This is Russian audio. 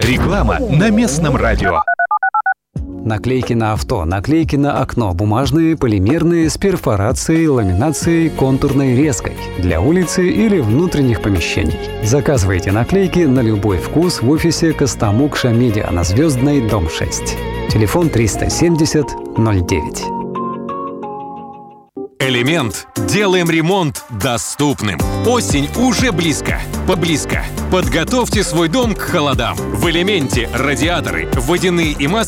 Реклама на местном радио. Наклейки на авто, наклейки на окно, бумажные, полимерные, с перфорацией, ламинацией, контурной резкой. Для улицы или внутренних помещений. Заказывайте наклейки на любой вкус в офисе Костомукша Медиа на Звездной, дом 6. Телефон 370 09. Элемент. Делаем ремонт доступным. Осень уже близко. Подготовьте свой дом к холодам. В Элементе радиаторы, водяные и масляные